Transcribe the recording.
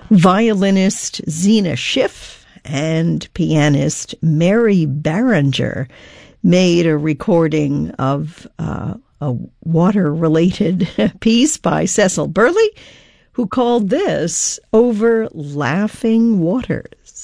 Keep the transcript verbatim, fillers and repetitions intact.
Violinist Zena Schiff and pianist Mary Barringer made a recording of uh, a water-related piece by Cecil Burley, who called this Over Laughing Waters.